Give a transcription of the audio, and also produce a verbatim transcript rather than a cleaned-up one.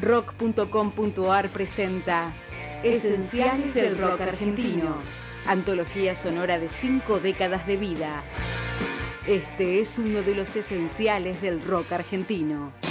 rock punto com punto ar presenta Esenciales del Rock Argentino, antología sonora de cinco décadas de vida. Este es uno de los esenciales del rock argentino.